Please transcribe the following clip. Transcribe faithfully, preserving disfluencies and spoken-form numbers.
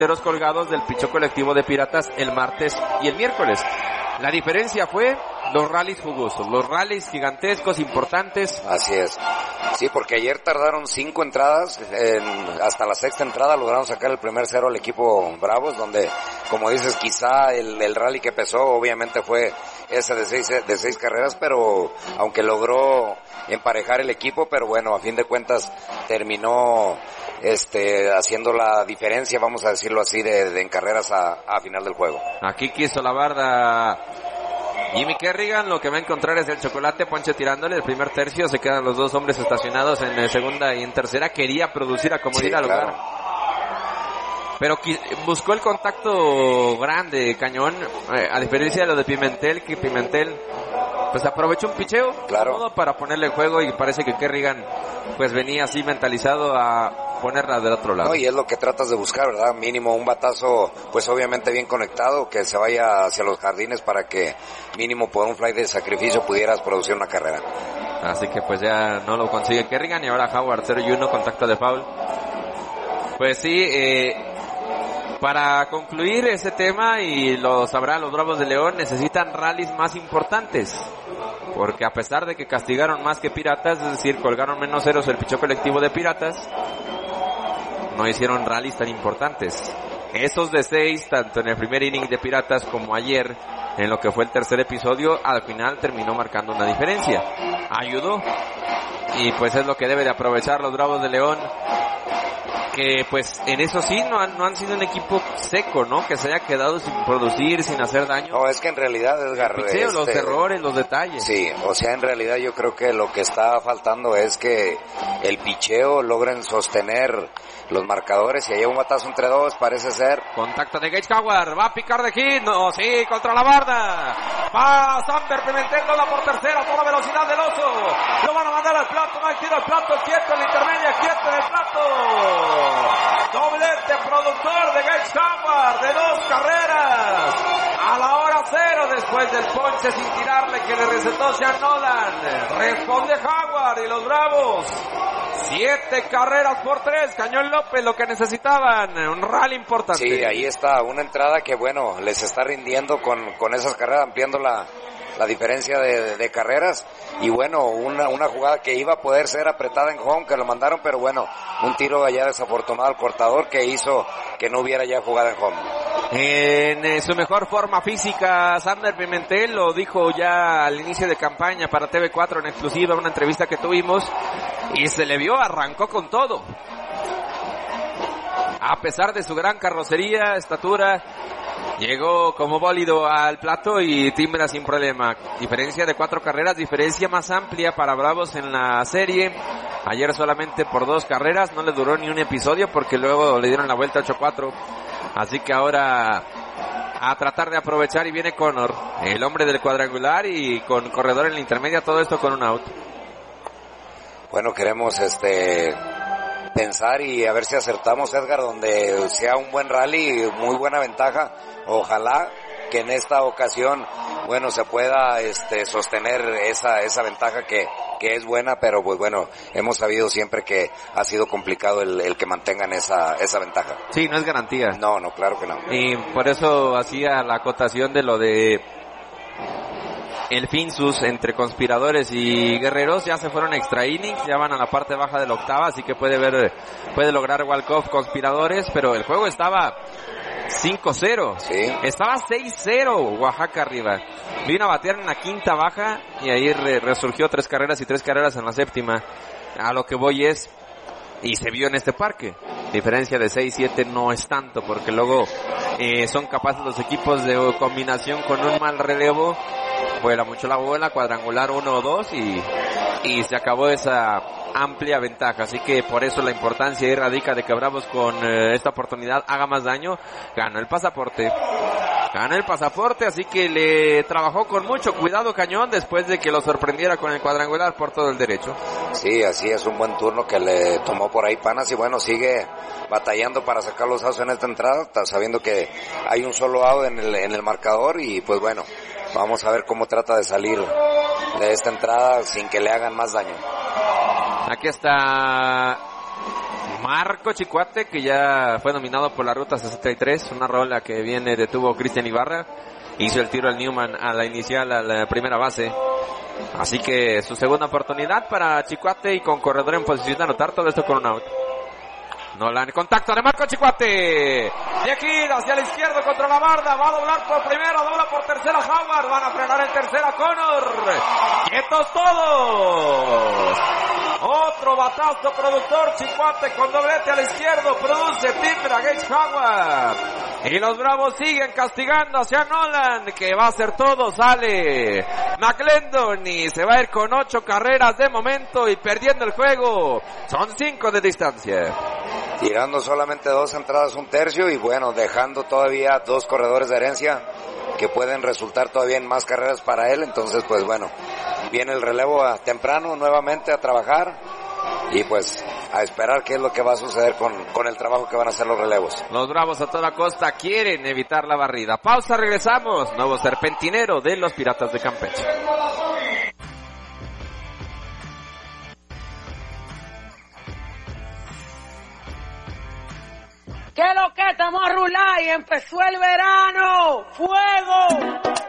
colgados del pichó colectivo de Piratas el martes y el miércoles. La diferencia fue los rallies jugosos, los rallies gigantescos, importantes. Así es. Sí, porque ayer tardaron cinco entradas, en, hasta la sexta entrada lograron sacar el primer cero al equipo Bravos, donde, como dices, quizá el, el rally que pesó, obviamente fue ese de seis, de seis carreras, pero aunque logró emparejar el equipo, pero bueno, a fin de cuentas terminó este haciendo la diferencia, vamos a decirlo así, de, de en carreras a, a final del juego. Aquí quiso la barda Jimmy Kerrigan, lo que va a encontrar es el chocolate, Ponche tirándole el primer tercio, se quedan los dos hombres estacionados en segunda y en tercera, quería producir a como sí, diera claro. lugar. Pero buscó el contacto grande, Cañón, eh, a diferencia de lo de Pimentel, que Pimentel pues aprovechó un picheo claro. para ponerle el juego y parece que Kerrigan pues venía así mentalizado a ponerla del otro lado. No, y es lo que tratas de buscar, ¿verdad? Mínimo un batazo, pues obviamente bien conectado, que se vaya hacia los jardines para que mínimo por un fly de sacrificio pudieras producir una carrera. Así que pues ya no lo consigue Kerrigan y ahora Howard cero y uno, contacto de foul. Pues sí, eh, para concluir ese tema, y lo sabrán los Bravos de León, necesitan rallies más importantes. Porque a pesar de que castigaron más que Piratas, es decir, colgaron menos ceros el pichó colectivo de Piratas, no hicieron rallies tan importantes. Esos de seis, tanto en el primer inning de Piratas como ayer, en lo que fue el tercer episodio, al final terminó marcando una diferencia. Ayudó. Y pues es lo que debe de aprovechar los Bravos de León, que pues en eso sí no han, no han sido un equipo seco, ¿no? Que se haya quedado sin producir, sin hacer daño. No, es que en realidad, Edgar, Picheo, este, los errores, los detalles. Sí, o sea, en realidad yo creo que lo que está faltando es que el picheo logren sostener los marcadores. Y hay un batazo entre dos, parece ser. Contacto de Gage Howard, va a picar de hit, no, sí, contra la barda. Va Sander Pimentel, la por tercera, toda la velocidad del oso. Lo van a mandar al plato, no hay tiro al plato, quieto en la intermedia, quieto en el plato. Doblete productor de Gage Howard de dos carreras a la hora cero después del ponche sin tirarle que le recetó Sean Nolan. Responde Howard y los Bravos. Siete carreras por tres, Cañón López, lo que necesitaban, un rally importante. Sí, ahí está, una entrada que bueno, les está rindiendo con, con esas carreras, ampliando la, la diferencia de, de, de carreras. Y bueno, una, una jugada que iba a poder ser apretada en home, que lo mandaron, pero bueno, un tiro allá desafortunado al cortador que hizo que no hubiera ya jugada en home. En eh, su mejor forma física, Sander Pimentel, lo dijo ya al inicio de campaña para T V cuatro en exclusiva, una entrevista que tuvimos, y se le vio, arrancó con todo. A pesar de su gran carrocería, estatura, llegó como bólido al plato y timbra sin problema. Diferencia de cuatro carreras, diferencia más amplia para Bravos en la serie. Ayer solamente por dos carreras, no le duró ni un episodio porque luego le dieron la vuelta ocho cuatro. Así que ahora a tratar de aprovechar, y viene Connor, el hombre del cuadrangular, y con corredor en la intermedia, todo esto con un out. Bueno, queremos este pensar y a ver si acertamos, Edgar, donde sea un buen rally, muy buena ventaja. Ojalá que en esta ocasión, bueno, se pueda este sostener esa esa ventaja que que es buena, pero pues bueno, hemos sabido siempre que ha sido complicado el, el que mantengan esa esa ventaja. Sí, no es garantía. No, no, claro que no. Y por eso hacía la acotación de lo de el Finsus entre conspiradores y guerreros. Ya se fueron extra innings, ya van a la parte baja de la octava, así que puede ver, puede lograr walk-off conspiradores, pero el juego estaba cinco cero. Sí. Estaba seis cero Oaxaca arriba. Vino a batear en la quinta baja y ahí re- resurgió tres carreras y tres carreras en la séptima. A lo que voy es, y se vio en este parque, diferencia de seis siete no es tanto, porque luego eh, son capaces los equipos de combinación con un mal relevo, vuela mucho la bola, cuadrangular uno o dos y, y se acabó esa amplia ventaja. Así que por eso la importancia ahí radica de que Bravos con eh, esta oportunidad haga más daño. Gana el pasaporte. Gana el pasaporte, así que le trabajó con mucho cuidado Cañón después de que lo sorprendiera con el cuadrangular por todo el derecho. Sí, así es, un buen turno que le tomó por ahí Panas y bueno, sigue batallando para sacar los outs en esta entrada, sabiendo que hay un solo out en el, en el marcador y pues bueno, vamos a ver cómo trata de salir de esta entrada sin que le hagan más daño. Aquí está Marco Chicuate, que ya fue nominado por la Ruta sesenta y tres, una rola que viene, detuvo Cristian Ibarra, hizo el tiro al Newman a la inicial, a la primera base. Así que su segunda oportunidad para Chicuate y con corredor en posición de anotar, todo esto con un out. Nolan, contacto de Marco Chicuate. De aquí hacia la izquierda contra la barda. Va a doblar por primera, dobla por tercera Howard. Van a frenar en tercera Connor. ¡Quietos todos! Otro batazo productor. Chicuate con doblete a la izquierda. Produce Piper a Gage Howard. Y los Bravos siguen castigando hacia Nolan, que va a hacer todo. Sale McClendon y se va a ir con ocho carreras de momento y perdiendo el juego. Son cinco de distancia. Tirando solamente dos entradas, un tercio, y bueno, dejando todavía dos corredores de herencia que pueden resultar todavía en más carreras para él. Entonces, pues bueno, viene el relevo a temprano nuevamente a trabajar y pues a esperar qué es lo que va a suceder con, con el trabajo que van a hacer los relevos. Los Bravos a toda costa quieren evitar la barrida. Pausa, regresamos. Nuevo serpentinero de los Piratas de Campeche. ¿Qué lo que estamos a rular y empezó el verano? ¡Fuego!